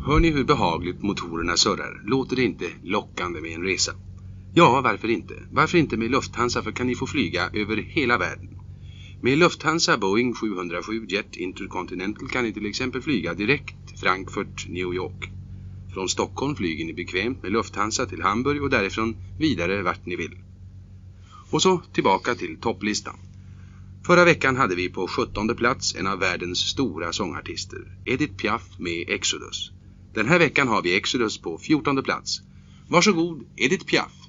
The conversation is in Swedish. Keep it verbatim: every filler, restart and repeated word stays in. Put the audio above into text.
Hör ni hur behagligt motorerna surrar? Låter det inte lockande med en resa? Ja, varför inte? Varför inte med Lufthansa, för kan ni få flyga över hela världen? Med Lufthansa Boeing sju noll sju Jet Intercontinental kan ni till exempel flyga direkt Frankfurt-New York. Från Stockholm flyger ni bekvämt med Lufthansa till Hamburg och därifrån vidare vart ni vill. Och så tillbaka till topplistan. Förra veckan hade vi på sjuttonde plats en av världens stora sångartister, Edith Piaf med Exodus. Den här veckan har vi Exodus på fjortonde plats. Varsågod, Edith Piaf.